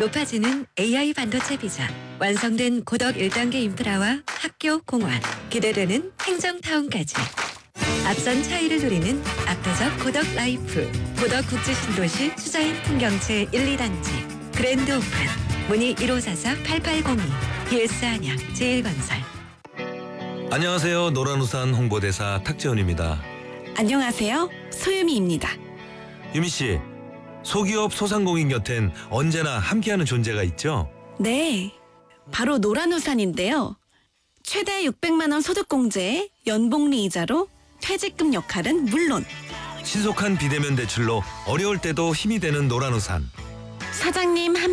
높아지는 AI 반도체 비전, 완성된 고덕 1단계 인프라와 학교, 공원, 기대되는 행정타운까지. 앞선 차이를 누리는 압도적 고덕 라이프, 고덕 국제신도시 수자인 풍경채 1, 2단지, 그랜드 오픈, 문의 1544-8802, BS 안양 제1건설. 안녕하세요. 노란우산 홍보대사 탁재훈입니다. 안녕하세요. 소유미입니다. 유미 씨, 소기업 소상공인 곁엔 언제나 함께하는 존재가 있죠? 네, 바로 노란우산인데요. 최대 600만 원 소득공제에 연복리 이자로 퇴직금 역할은 물론 신속한 비대면 대출로 어려울 때도 힘이 되는 노란우산. 사장님